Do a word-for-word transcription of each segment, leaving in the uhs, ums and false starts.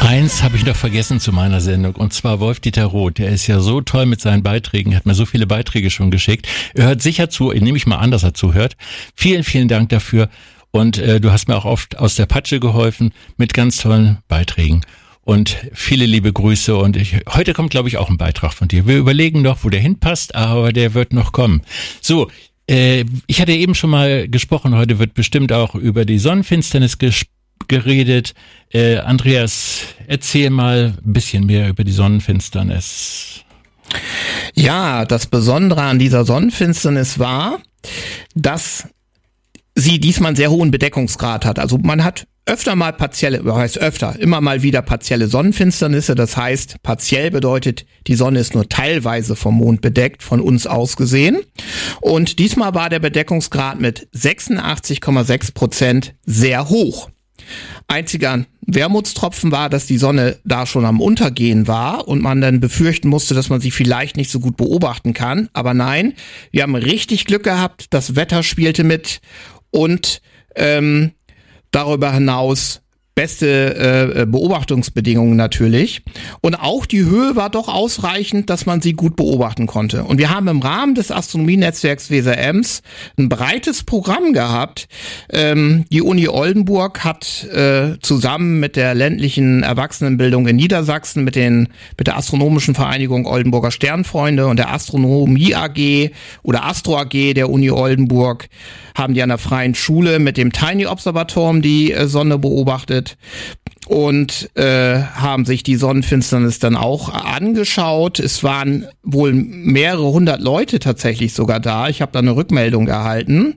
Eins habe ich noch vergessen zu meiner Sendung, und zwar Wolf-Dieter Roth. Der ist ja so toll mit seinen Beiträgen, hat mir so viele Beiträge schon geschickt. Er hört sicher zu, nehme ich mal an, dass er zuhört. Vielen, vielen Dank dafür. Und äh, du hast mir auch oft aus der Patsche geholfen mit ganz tollen Beiträgen. Und viele liebe Grüße. Und ich, heute kommt, glaube ich, auch ein Beitrag von dir. Wir überlegen noch, wo der hinpasst, aber der wird noch kommen. So, äh, ich hatte eben schon mal gesprochen, heute wird bestimmt auch über die Sonnenfinsternis ges- geredet. Äh, Andreas, erzähl mal ein bisschen mehr über die Sonnenfinsternis. Ja, das Besondere an dieser Sonnenfinsternis war, dass sie diesmal einen sehr hohen Bedeckungsgrad hat. Also man hat öfter mal partielle, was heißt öfter, immer mal wieder partielle Sonnenfinsternisse. Das heißt, partiell bedeutet, die Sonne ist nur teilweise vom Mond bedeckt, von uns aus gesehen. Und diesmal war der Bedeckungsgrad mit sechsundachtzig Komma sechs Prozent sehr hoch. Einziger Wermutstropfen war, dass die Sonne da schon am Untergehen war und man dann befürchten musste, dass man sie vielleicht nicht so gut beobachten kann. Aber nein, wir haben richtig Glück gehabt, das Wetter spielte mit und ähm, darüber hinaus beste äh, Beobachtungsbedingungen natürlich. Und auch die Höhe war doch ausreichend, dass man sie gut beobachten konnte. Und wir haben im Rahmen des Astronomienetzwerks Weser-Ems ein breites Programm gehabt. Ähm, die Uni Oldenburg hat äh, zusammen mit der ländlichen Erwachsenenbildung in Niedersachsen, mit den mit der Astronomischen Vereinigung Oldenburger Sternfreunde und der Astronomie A G oder Astro A G der Uni Oldenburg, haben die an der Freien Schule mit dem Tiny-Observatorium die äh, Sonne beobachtet und äh, haben sich die Sonnenfinsternis dann auch angeschaut. Es waren wohl mehrere hundert Leute tatsächlich sogar da. Ich habe da eine Rückmeldung erhalten.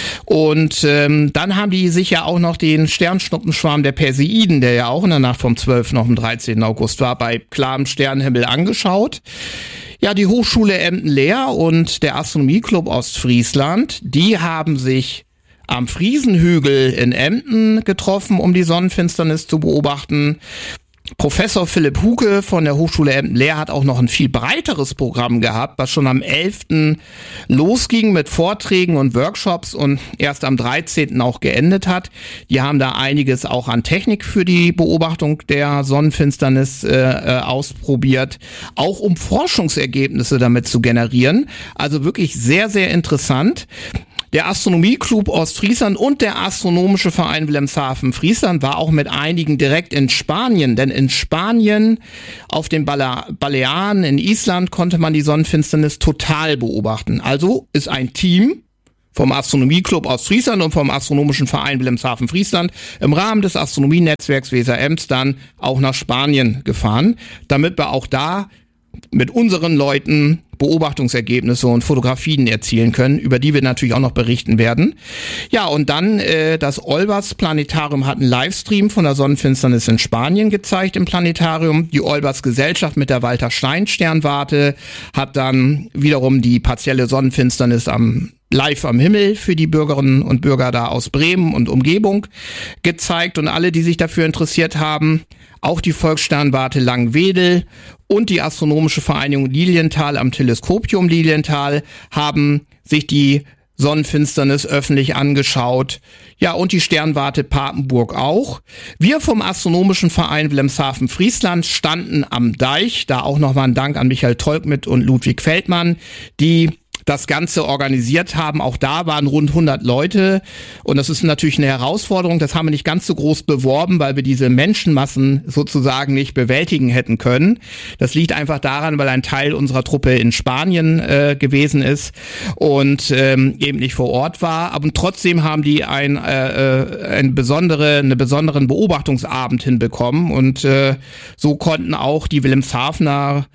Und ähm, dann haben die sich ja auch noch den Sternschnuppenschwarm der Perseiden, der ja auch in der Nacht vom zwölften auf den dreizehnten August war, bei klarem Sternenhimmel angeschaut. Ja, die Hochschule Emden-Leer und der Astronomieclub Ostfriesland, die haben sich am Friesenhügel in Emden getroffen, um die Sonnenfinsternis zu beobachten. Professor Philipp Huke von der Hochschule Emden-Leer hat auch noch ein viel breiteres Programm gehabt, was schon am elften losging mit Vorträgen und Workshops und erst am dreizehnten auch geendet hat. Die haben da einiges auch an Technik für die Beobachtung der Sonnenfinsternis äh, ausprobiert, auch um Forschungsergebnisse damit zu generieren. Also wirklich sehr, sehr interessant. Der Astronomieclub Ostfriesland und der Astronomische Verein Wilhelmshaven-Friesland war auch mit einigen direkt in Spanien, denn in Spanien, auf den Bale- Balearen, in Island konnte man die Sonnenfinsternis total beobachten. Also ist ein Team vom Astronomieclub Ostfriesland und vom Astronomischen Verein Wilhelmshaven-Friesland im Rahmen des Astronomienetzwerks Weser-Ems dann auch nach Spanien gefahren, damit wir auch da mit unseren Leuten Beobachtungsergebnisse und Fotografien erzielen können, über die wir natürlich auch noch berichten werden. Ja, und dann äh, das Olbers Planetarium hat einen Livestream von der Sonnenfinsternis in Spanien gezeigt im Planetarium. Die Olbers Gesellschaft mit der Walter-Stein-Sternwarte hat dann wiederum die partielle Sonnenfinsternis am live am Himmel für die Bürgerinnen und Bürger da aus Bremen und Umgebung gezeigt. Und alle, die sich dafür interessiert haben, auch die Volkssternwarte Langwedel und die Astronomische Vereinigung Lilienthal am Teleskopium Lilienthal haben sich die Sonnenfinsternis öffentlich angeschaut. Ja, und die Sternwarte Papenburg auch. Wir vom Astronomischen Verein Wilhelmshaven-Friesland standen am Deich. Da auch nochmal ein Dank an Michael Tolkmitt und Ludwig Feldmann, die das Ganze organisiert haben. Auch da waren rund hundert Leute und das ist natürlich eine Herausforderung. Das haben wir nicht ganz so groß beworben, weil wir diese Menschenmassen sozusagen nicht bewältigen hätten können. Das liegt einfach daran, weil ein Teil unserer Truppe in Spanien äh, gewesen ist und ähm, eben nicht vor Ort war. Aber trotzdem haben die ein, äh, ein besondere, einen besonderen Beobachtungsabend hinbekommen und äh, so konnten auch die Wilhelmshavener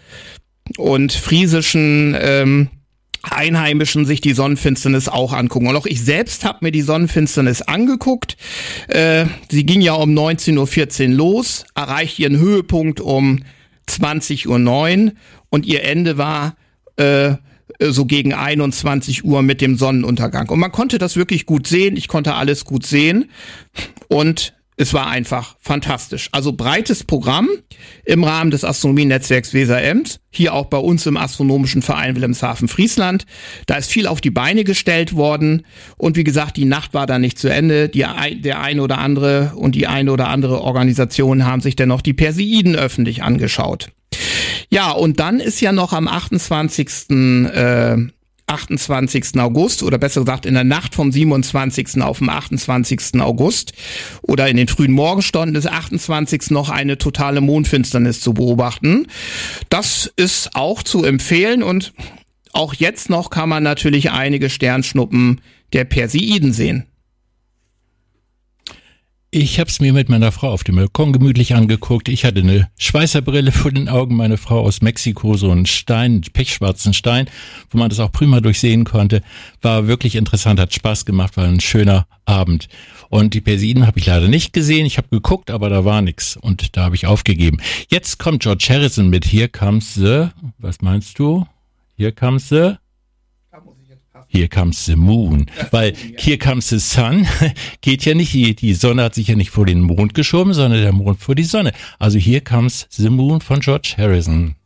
und friesischen ähm, Einheimischen sich die Sonnenfinsternis auch angucken. Und auch ich selbst habe mir die Sonnenfinsternis angeguckt. Äh, sie ging ja um neunzehn Uhr vierzehn los, erreicht ihren Höhepunkt um zwanzig Uhr neun und ihr Ende war äh, so gegen einundzwanzig Uhr mit dem Sonnenuntergang. Und man konnte das wirklich gut sehen. Ich konnte alles gut sehen. Und es war einfach fantastisch. Also breites Programm im Rahmen des Astronomienetzwerks Weser-Ems, hier auch bei uns im Astronomischen Verein Wilhelmshaven-Friesland. Da ist viel auf die Beine gestellt worden und wie gesagt, die Nacht war da nicht zu Ende. Die, der eine oder andere und die eine oder andere Organisation haben sich dennoch die Perseiden öffentlich angeschaut. Ja, und dann ist ja noch am achtundzwanzigsten Äh, achtundzwanzigsten August oder besser gesagt in der Nacht vom siebenundzwanzigsten auf den achtundzwanzigsten August oder in den frühen Morgenstunden des achtundzwanzigsten noch eine totale Mondfinsternis zu beobachten. Das ist auch zu empfehlen und auch jetzt noch kann man natürlich einige Sternschnuppen der Perseiden sehen. Ich habe es mir mit meiner Frau auf dem Balkon gemütlich angeguckt. Ich hatte eine Schweißerbrille vor den Augen, meine Frau aus Mexiko, so einen Stein, einen pechschwarzen Stein, wo man das auch prima durchsehen konnte. War wirklich interessant, hat Spaß gemacht, war ein schöner Abend. Und die Perseiden habe ich leider nicht gesehen. Ich habe geguckt, aber da war nix und da habe ich aufgegeben. Jetzt kommt George Harrison mit Here Comes the, was meinst du? Here Comes the... Here comes the moon, weil here comes the sun geht ja nicht, die, die Sonne hat sich ja nicht vor den Mond geschoben, sondern der Mond vor die Sonne. Also here comes the moon von George Harrison.